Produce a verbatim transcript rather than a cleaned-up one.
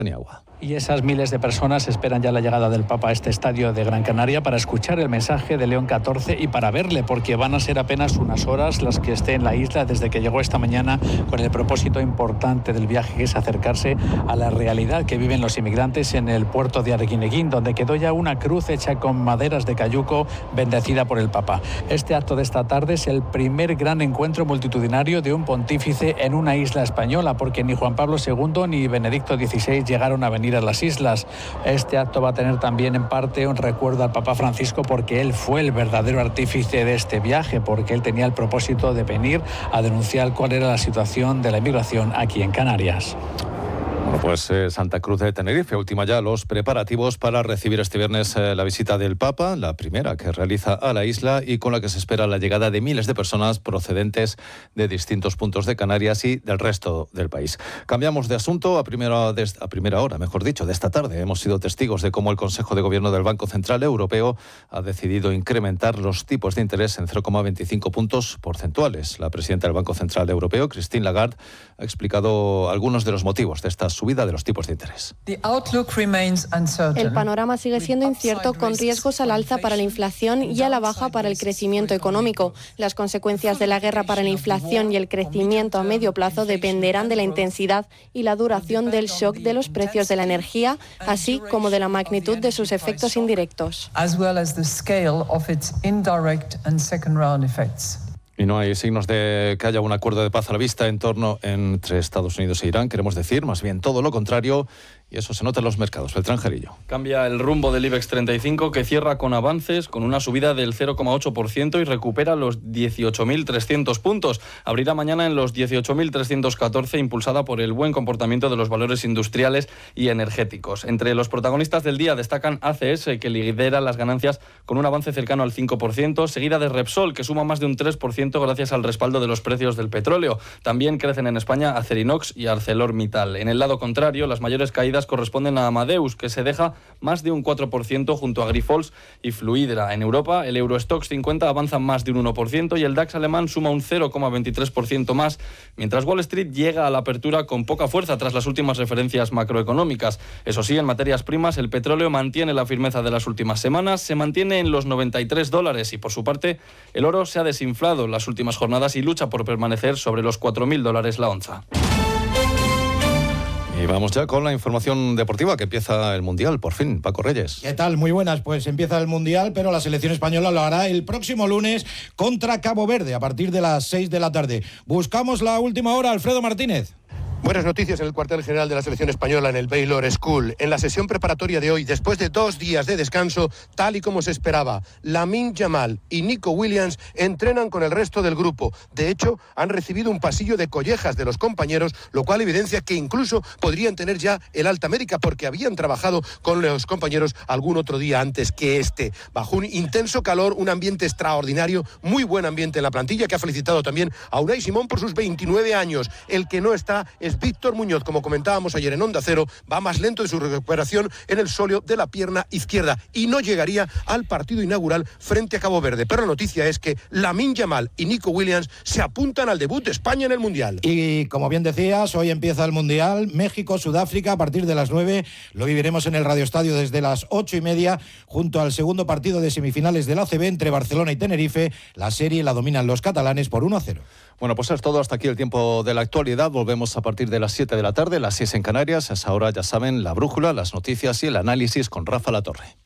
ni agua. Y esas miles de personas esperan ya la llegada del Papa a este estadio de Gran Canaria para escuchar el mensaje de León catorce y para verle, porque van a ser apenas unas horas las que esté en la isla desde que llegó esta mañana, con el propósito importante del viaje, que es acercarse a la realidad que viven los inmigrantes en el puerto de Arguineguín, donde quedó ya una cruz hecha con maderas de cayuco bendecida por el Papa. Este acto de esta tarde es el primer gran encuentro multitudinario de un pontífice en una isla española, porque ni Juan Pablo segundo ni Benedicto dieciséis llegaron a venir a las islas. Este acto va a tener también en parte un recuerdo al Papa Francisco, porque él fue el verdadero artífice de este viaje, porque él tenía el propósito de venir a denunciar cuál era la situación de la inmigración aquí en Canarias. Bueno, pues eh, Santa Cruz de Tenerife ultima ya los preparativos para recibir este viernes eh, la visita del Papa, la primera que realiza a la isla y con la que se espera la llegada de miles de personas procedentes de distintos puntos de Canarias y del resto del país. Cambiamos de asunto a primera, de, a primera hora, mejor dicho, de esta tarde. Hemos sido testigos de cómo el Consejo de Gobierno del Banco Central Europeo ha decidido incrementar los tipos de interés en cero coma veinticinco puntos porcentuales. La presidenta del Banco Central Europeo, Christine Lagarde, ha explicado algunos de los motivos de esta subida de los tipos de interés. El panorama sigue siendo incierto, con riesgos al alza para la inflación y a la baja para el crecimiento económico. Las consecuencias de la guerra para la inflación y el crecimiento a medio plazo dependerán de la intensidad y la duración del shock de los precios de la energía, así como de la magnitud de sus efectos indirectos. Y no hay signos de que haya un acuerdo de paz a la vista en torno entre Estados Unidos e Irán, queremos decir, más bien todo lo contrario, y eso se nota en los mercados. Beltrán Jarillo. Cambia el rumbo del IBEX treinta y cinco, que cierra con avances, con una subida del cero coma ocho por ciento y recupera los dieciocho mil trescientos puntos. Abrirá mañana en los dieciocho mil trescientos catorce, impulsada por el buen comportamiento de los valores industriales y energéticos. Entre los protagonistas del día destacan A C S, que lidera las ganancias con un avance cercano al cinco por ciento, seguida de Repsol, que suma más de un tres por ciento gracias al respaldo de los precios del petróleo. También crecen en España Acerinox y ArcelorMittal. En el lado contrario, las mayores caídas corresponden a Amadeus, que se deja más de un cuatro por ciento junto a Grifols y Fluidra. En Europa, el Eurostoxx cincuenta avanza más de un uno por ciento y el DAX alemán suma un cero coma veintitrés por ciento más, mientras Wall Street llega a la apertura con poca fuerza tras las últimas referencias macroeconómicas. Eso sí, en materias primas, el petróleo mantiene la firmeza de las últimas semanas, se mantiene en los noventa y tres dólares y, por su parte, el oro se ha desinflado en las últimas jornadas y lucha por permanecer sobre los cuatro mil dólares la onza. Y vamos ya con la información deportiva, que empieza el Mundial, por fin. Paco Reyes. ¿Qué tal? Muy buenas. Pues empieza el Mundial, pero la selección española lo hará el próximo lunes contra Cabo Verde, a partir de las seis de la tarde. Buscamos la última hora, Alfredo Martínez. Buenas noticias en el cuartel general de la selección española en el Baylor School. En la sesión preparatoria de hoy, después de dos días de descanso, tal y como se esperaba, Lamine Yamal y Nico Williams entrenan con el resto del grupo. De hecho, han recibido un pasillo de collejas de los compañeros, lo cual evidencia que incluso podrían tener ya el alta médica, porque habían trabajado con los compañeros algún otro día antes que este. Bajo un intenso calor, un ambiente extraordinario, muy buen ambiente en la plantilla, que ha felicitado también a Unai Simón por sus veintinueve años. El que no está es Víctor Muñoz, como comentábamos ayer en Onda Cero, va más lento de su recuperación en el sóleo de la pierna izquierda y no llegaría al partido inaugural frente a Cabo Verde. Pero la noticia es que Lamine Yamal y Nico Williams se apuntan al debut de España en el Mundial. Y como bien decías, hoy empieza el Mundial, México, Sudáfrica, a partir de las nueve. Lo viviremos en el Radio Estadio desde las ocho y media, junto al segundo partido de semifinales del A C B entre Barcelona y Tenerife. La serie la dominan los catalanes por uno a cero. Bueno, pues es todo. Hasta aquí el tiempo de la actualidad. Volvemos a partir de las siete de la tarde, las seis en Canarias. A esa hora, ya saben, la brújula, las noticias y el análisis con Rafa Latorre.